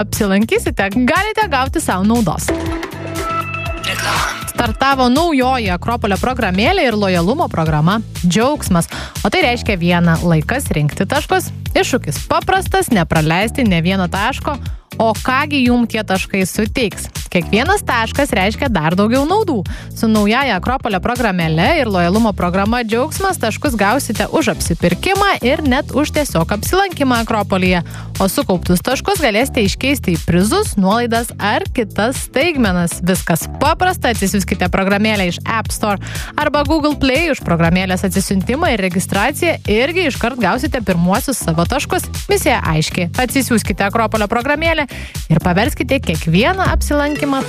apsilankysite, galite gauti savo naudos. Startavo naujoji Akropolio programėlė ir lojalumo programa Džiaugsmas. O tai reiškia vieną laikas rinkti taškus. Iššūkis paprastas, nepraleisti ne vieno taško, o kągi jum tie taškai suteiks. Kiekvienas taškas reiškia dar daugiau naudų. Su naujaja Akropolio programėle ir lojalumo programa Džiaugsmas taškus gausite už apsipirkimą ir net už tiesiog apsilankymą Akropolyje. O sukauptus taškus galėsite iškeisti į prizus, nuolaidas ar kitas staigmenas. Viskas paprasta, atsisiųskite programėlę iš App Store arba Google Play. Už programėlės atsisiuntimą ir registraciją irgi iškart gausite pirmuosius savo taškus. Misija aiški. Atsisiųskite Akropolio programėlę ir paverskite kiekvieną apsilankymą